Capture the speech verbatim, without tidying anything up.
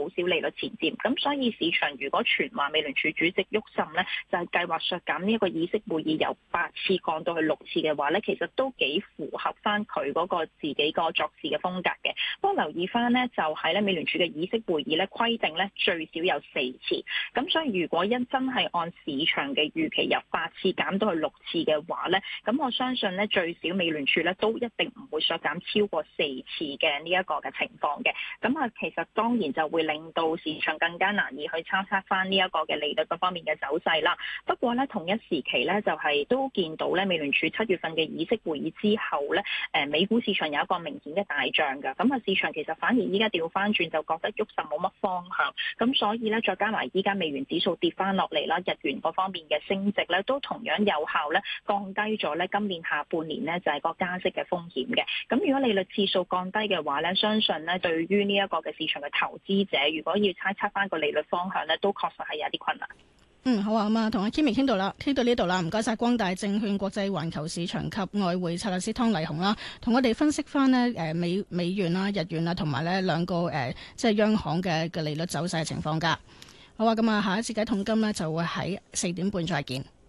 好少利率前瞻，咁所以市場如果傳話美聯儲主席沃什呢，就係計劃削減呢一個議息會議由八次降到去六次嘅話呢，其實都幾符合翻佢嗰個自己個作事嘅風格嘅。不過留意翻呢，就係咧美聯儲嘅議息會議咧規定咧最少有四次，咁所以如果因真係按市場嘅預期由八次減到去六次嘅話咧，咁我相信咧最少美聯儲咧都一定唔會削減超過四次嘅呢一個嘅情況嘅。咁啊，其實當然就會令到市場更加難以去參測翻呢一個嘅利率嗰方面嘅走勢啦。不過咧同一時期咧就係都見到咧美聯儲七月份嘅議息會議之後咧，誒美股市場有一個明顯嘅大漲㗎。咁啊市場其實反而依家調翻轉就覺得喐實冇乜方向，咁所以咧再加埋依家美元指數跌翻落嚟啦，日元嗰方面嘅升值咧都同樣有效咧降低咗咧今年下半年咧就係個加息嘅風險嘅。咁如果利率次數降低嘅話咧，相信咧對於呢一個嘅市場嘅投資者，如果要猜測翻個利率方向咧，都確實係有啲困難。 嗯，好啊，咁啊，同阿 Kimi 傾到啦，傾到呢度啦，唔該晒光大證券國際環球市場及外匯策略師湯麗紅啦，同我哋分析翻呢誒美美元啦、日元啦，同埋呢兩個誒、呃、即係央行嘅嘅利率走勢嘅情況噶。好啊，咁啊，下一次嘅統金呢就會喺四點半再見。